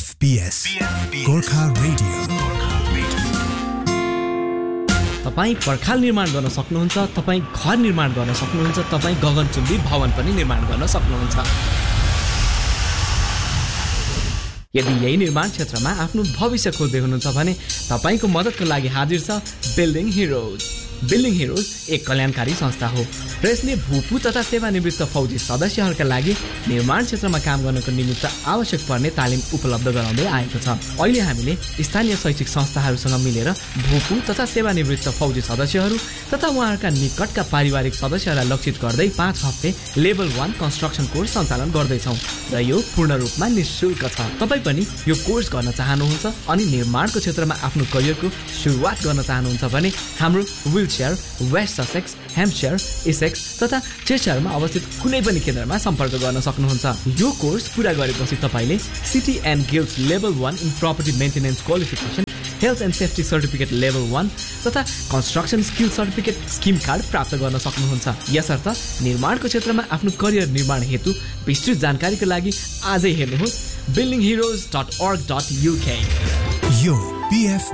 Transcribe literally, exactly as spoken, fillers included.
पीएफपीएस Gorkha radio. तपाईँ पर्खाल निर्माण गर्न सक्नुहुन्छ, तपाईँ घर निर्माण गर्न सक्नुहुन्छ, तपाईँ गगनचुम्बी भवन पनि निर्माण गर्न सक्नुहुन्छ। यदि यही निर्माण क्षेत्रमा आफ्नो भविष्य खोज्दै हुनुहुन्छ भने तपाईको मद्दतको लागि हाजिर छ बिल्डिङ हिरोज। बिल्डिङ हिरोज एक कल्याणकारी संस्था हो र यसले भूपू तथा सेवानिवृत्त फौजी सदस्यहरूका लागि निर्माण क्षेत्रमा काम गर्नको निमित्त आवश्यक पर्ने तालिम उपलब्ध गराउँदै आएको छ। अहिले हामीले स्थानीय शैक्षिक संस्थाहरूसँग मिलेर भूपू तथा सेवानिवृत्त फौजी सदस्यहरू तथा उहाँहरूका निकटका पारिवारिक सदस्यहरूलाई लक्षित गर्दै पाँच हप्ते लेभल वान कन्स्ट्रक्सन कोर्स सञ्चालन गर्दैछौँ र यो पूर्ण रूपमा निःशुल्क छ। तपाईँ पनि यो कोर्स गर्न चाहनुहुन्छ अनि निर्माणको क्षेत्रमा आफ्नो करियरको सुरुवात गर्न चाहनुहुन्छ भने हाम्रो wheelchair West Sussex, Hampshire, Essex तथा चेस्टरमा अवस्थित कुनै पनि केन्द्रमा सम्पर्क गर्न सक्नुहुन्छ। यो कोर्स पूरा गरेपछि तपाईँले city and guilds level one in property maintenance qualification, health and safety certificate level one तथा construction skill certificate scheme card प्राप्त गर्न सक्नुहुन्छ। यसर्थ निर्माणको क्षेत्रमा आफ्नो करियर निर्माण हेतु विस्तृत जानकारीको लागि आजै हेर्नुहोस् बिल्डिङ हिरोज डट अर्ग डट युके। यो पीएफ